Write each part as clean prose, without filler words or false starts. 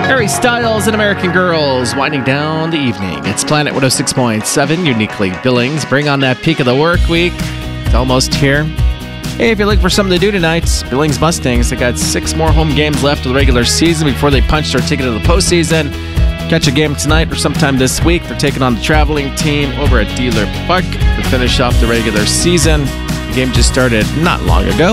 Harry Styles and American Girls winding down the evening. It's Planet 106.7, uniquely Billings. Bring on that peak of the work week. It's almost here. Hey, if you're looking for something to do tonight, Billings Mustangs, they got 6 more home games left of the regular season before they punch their ticket to the postseason. Catch a game tonight or sometime this week. They're taking on the traveling team over at Dealer Park to finish off the regular season. The game just started not long ago.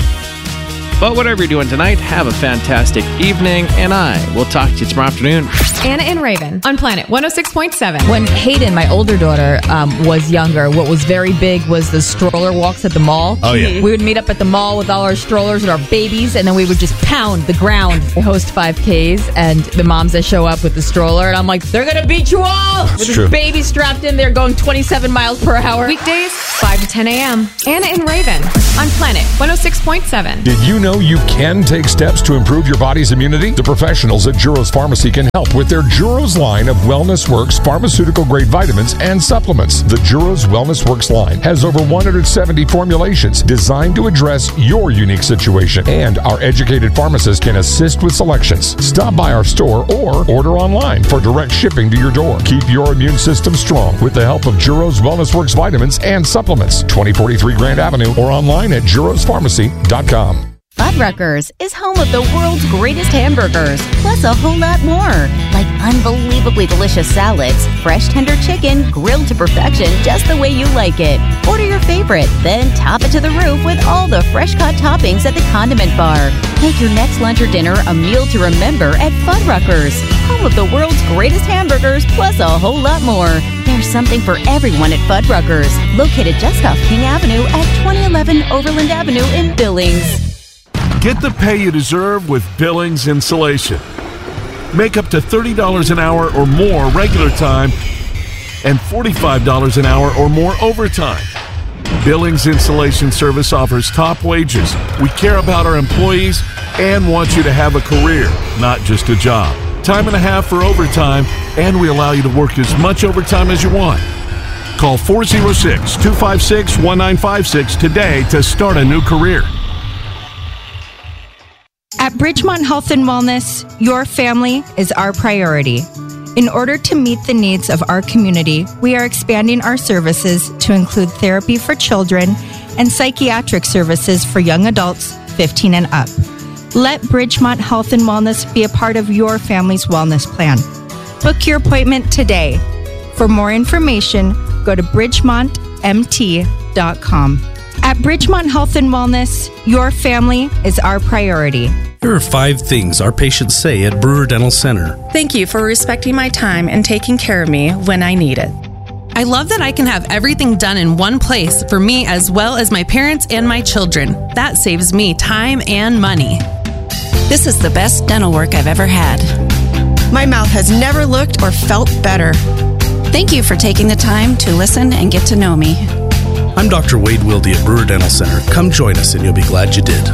But whatever you're doing tonight, have a fantastic evening, and I will talk to you tomorrow afternoon. Anna and Raven on Planet 106.7. When Hayden, my older daughter, was younger, what was very big was the stroller walks at the mall. Oh, yeah. We would meet up at the mall with all our strollers and our babies, and then we would just pound the ground. We host 5Ks, and the moms that show up with the stroller, and I'm like, they're going to beat you all! With this baby strapped in there going 27 miles per hour. Weekdays, 5 to 10 a.m. Anna and Raven on Planet 106.7. Did you know you can take steps to improve your body's immunity? The professionals at Juros Pharmacy can help with their Juros line of Wellness Works pharmaceutical-grade vitamins and supplements. The Juros Wellness Works line has over 170 formulations designed to address your unique situation, and our educated pharmacists can assist with selections. Stop by our store or order online for direct shipping to your door. Keep your immune system strong with the help of Juros Wellness Works vitamins and supplements. 2043 Grand Avenue or online at jurospharmacy.com. Fuddruckers is home of the world's greatest hamburgers, plus a whole lot more, like unbelievably delicious salads, fresh tender chicken, grilled to perfection just the way you like it. Order your favorite, then top it to the roof with all the fresh-cut toppings at the condiment bar. Make your next lunch or dinner a meal to remember at Fuddruckers, home of the world's greatest hamburgers, plus a whole lot more. There's something for everyone at Fuddruckers, located just off King Avenue at 2011 Overland Avenue in Billings. Get the pay you deserve with Billings Insulation. Make up to $30 an hour or more regular time and $45 an hour or more overtime. Billings Insulation Service offers top wages. We care about our employees and want you to have a career, not just a job. Time and a half for overtime, and we allow you to work as much overtime as you want. Call 406-256-1956 today to start a new career. At Bridgemont Health and Wellness, your family is our priority. In order to meet the needs of our community, we are expanding our services to include therapy for children and psychiatric services for young adults 15 and up. Let Bridgemont Health and Wellness be a part of your family's wellness plan. Book your appointment today. For more information, go to bridgemontmt.com. At Bridgemont Health and Wellness, your family is our priority. Here are 5 things our patients say at Brewer Dental Center. Thank you for respecting my time and taking care of me when I need it. I love that I can have everything done in one place for me as well as my parents and my children. That saves me time and money. This is the best dental work I've ever had. My mouth has never looked or felt better. Thank you for taking the time to listen and get to know me. I'm Dr. Wade Wilde at Brewer Dental Center. Come join us and you'll be glad you did.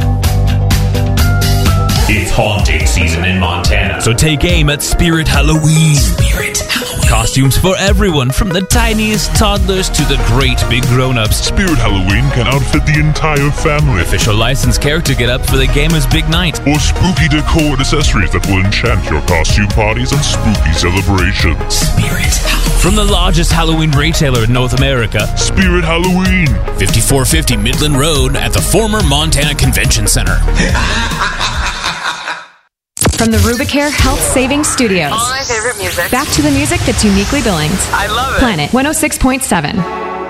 It's haunting season in Montana, so take aim at Spirit Halloween. Spirit Halloween. Costumes for everyone, from the tiniest toddlers to the great big grown-ups. Spirit Halloween can outfit the entire family. Official licensed character get-up for the gamer's big night. Or spooky decor and accessories that will enchant your costume parties and spooky celebrations. Spirit Halloween. From the largest Halloween retailer in North America, Spirit Halloween. 5450 Midland Road at the former Montana Convention Center. From the Rubicare Health Savings Studios. All my favorite music. Back to the music that's uniquely Billings. I love it. Planet 106.7.